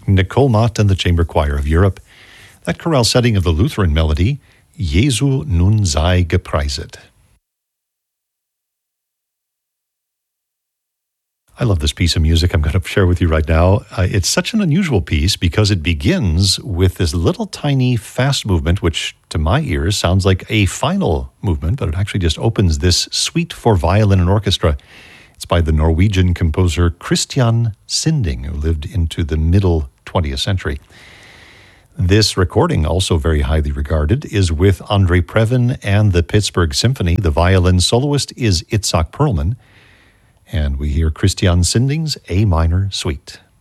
Nicole Mott and the Chamber Choir of Europe. That chorale setting of the Lutheran melody, Jesu nun sei gepreiset. I love this piece of music I'm going to share with you right now. It's such an unusual piece because it begins with this little tiny fast movement, which to my ears sounds like a final movement, but it actually just opens this suite for violin and orchestra. It's by the Norwegian composer Christian Sinding, who lived into the middle 20th century. This recording, also very highly regarded, is with Andre Previn and the Pittsburgh Symphony. The violin soloist is Itzhak Perlman, and we hear Christian Sinding's A minor suite.